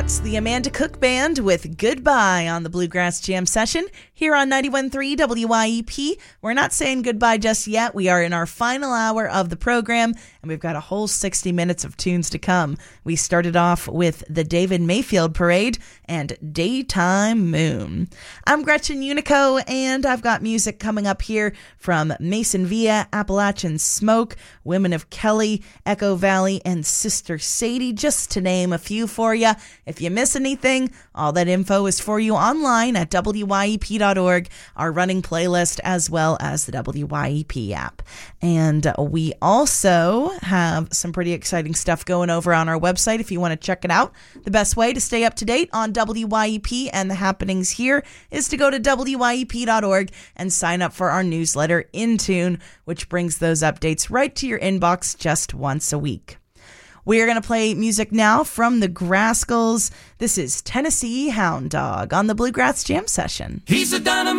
That's the Amanda Cook Band with Goodbye on the Bluegrass Jam session here on 91.3 WYEP. We're not saying goodbye just yet. We are in our final hour of the program, and we've got a whole 60 minutes of tunes to come. We started off with the David Mayfield Parade and Daytime Moon. I'm Gretchen Unico, and I've got music coming up here from Mason Villa, Appalachian Smoke, Women of Kelly, Echo Valley, and Sister Sadie, just to name a few for you. If you miss anything, all that info is for you online at WYEP.org, our running playlist, as well as the WYEP app. And we also have some pretty exciting stuff going over on our website if you want to check it out. The best way to stay up to date on WYEP and the happenings here is to go to WYEP.org and sign up for our newsletter, In Tune, which brings those updates right to your inbox just once a week. We are going to play music now from the Grascals. This is Tennessee Hound Dog on the Bluegrass Jam session. He's a dynamite.